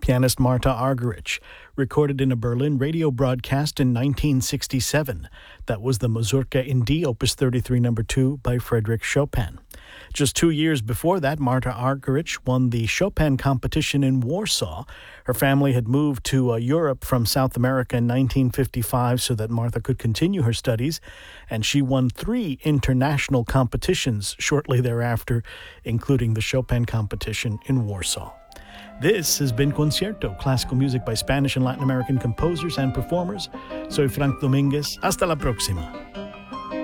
pianist Marta Argerich, recorded in a Berlin radio broadcast in 1967. That was the Mazurka in D, Opus 33 No. 2 by Frédéric Chopin. Just 2 years before that, Marta Argerich won the Chopin competition in Warsaw. Her family had moved to Europe from South America in 1955 so that Martha could continue her studies, and she won 3 international competitions shortly thereafter, including the Chopin competition in Warsaw. This has been Concierto, classical music by Spanish and Latin American composers and performers. Soy Frank Dominguez. Hasta la próxima.